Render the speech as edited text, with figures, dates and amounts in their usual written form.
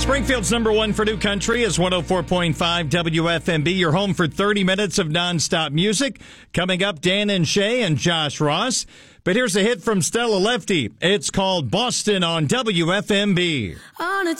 Springfield's number one for new country is 104.5 WFMB, your home for 30 minutes of nonstop music. Coming up, Dan and Shay and Josh Ross. But here's a hit from Stella Lefty. It's called Boston on WFMB. On a